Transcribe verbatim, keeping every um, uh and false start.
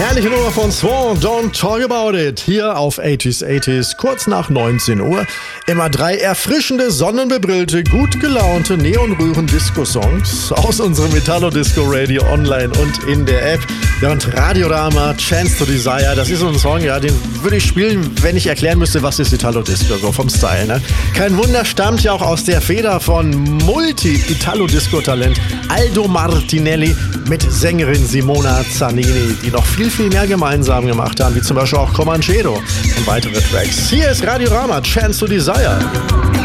Herrliche Nummer von Swan, Don't Talk About It. Hier auf achtziger achtziger, kurz nach neunzehn Uhr. Immer drei erfrischende, sonnenbebrillte, gut gelaunte, neonrühren Disco-Songs aus unserem Italo-Disco-Radio online und in der App. Ja, und Radiorama, Chance to Desire, das ist so ein Song, ja, den würde ich spielen, wenn ich erklären müsste, was ist Italo-Disco, so vom Style, ne? Kein Wunder, stammt ja auch aus der Feder von Multi-Italo-Disco-Talent Aldo Martinelli mit Sängerin Simona Zanini, die noch viel, viel mehr gemeinsam gemacht haben, wie zum Beispiel auch Comanchedo und weitere Tracks. Hier ist Radiorama, Chance to Desire.